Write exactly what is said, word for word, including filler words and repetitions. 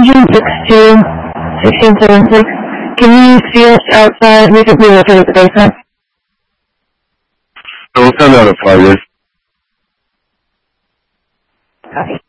engine six two, sixteen seven six. Can you see us outside? We can be located at the basement. So we'll send out a flyer. Copy.